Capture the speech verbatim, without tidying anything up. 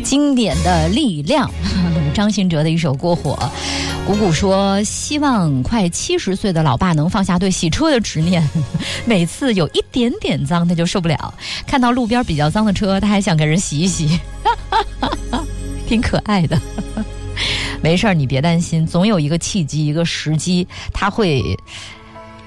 经典的力量，张信哲的一首《过火》。谷谷说希望快七十岁的老爸能放下对洗车的执念，每次有一点点脏他就受不了，看到路边比较脏的车他还想给人洗一洗，挺可爱的。没事儿，你别担心，总有一个契机一个时机，他会